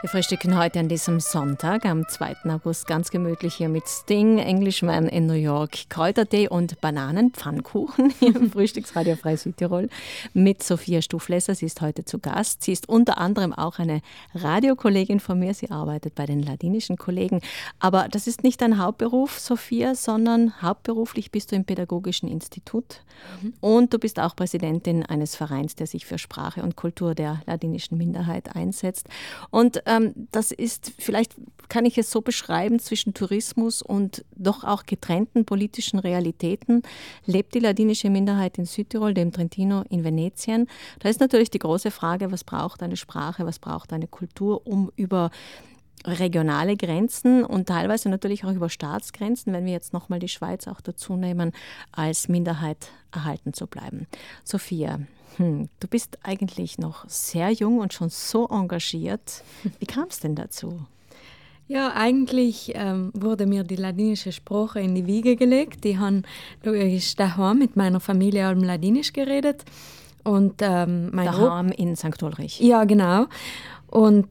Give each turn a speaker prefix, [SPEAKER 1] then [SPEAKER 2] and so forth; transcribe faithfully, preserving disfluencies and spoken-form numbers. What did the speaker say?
[SPEAKER 1] Wir frühstücken heute an diesem Sonntag, am zweiten August, ganz gemütlich hier mit Sting, Englishman in New York, Kräutertee und Bananenpfannkuchen hier im Frühstücksradio Frei Südtirol mit Sophia Stuflesser. Sie ist heute zu Gast. Sie ist unter anderem auch eine Radiokollegin von mir. Sie arbeitet bei den Ladinischen Kollegen. Aber das ist nicht dein Hauptberuf, Sophia, sondern hauptberuflich bist du im Pädagogischen Institut mhm. und du bist auch Präsidentin eines Vereins, der sich für Sprache und Kultur der ladinischen Minderheit einsetzt. Und ähm, das ist, vielleicht kann ich es so beschreiben, zwischen Tourismus und doch auch getrennten politischen Realitäten lebt die ladinische Minderheit in Südtirol, dem Trentino, in Venetien. Da ist natürlich die große Frage, was braucht eine Sprache, was braucht eine Kultur, um über regionale Grenzen und teilweise natürlich auch über Staatsgrenzen, wenn wir jetzt nochmal die Schweiz auch dazu nehmen, als Minderheit erhalten zu bleiben. Sophia, hm, du bist eigentlich noch sehr jung und schon so engagiert. Wie kam es denn dazu?
[SPEAKER 2] Ja, eigentlich ähm, wurde mir die ladinische Sprache in die Wiege gelegt. Ich habe daheim mit meiner Familie allem Ladinisch geredet. Und, ähm, mein
[SPEAKER 1] daheim in Sankt Ulrich?
[SPEAKER 2] Ja, genau. Und